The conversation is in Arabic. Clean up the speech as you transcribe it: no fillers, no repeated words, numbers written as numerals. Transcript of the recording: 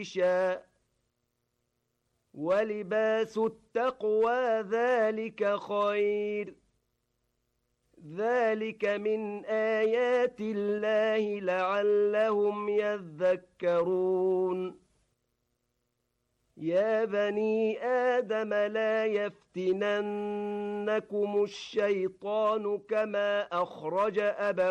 عيشا ولباس التقوى ذلك خير ذلك من آيات الله لعلهم يذكرون يا بني آدم لا يفتننكم الشيطان كما أخرج أبويكم